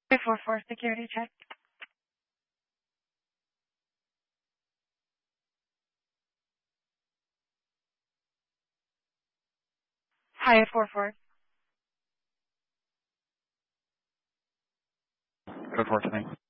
344 security check. Hyatt 44. Code 4 to me.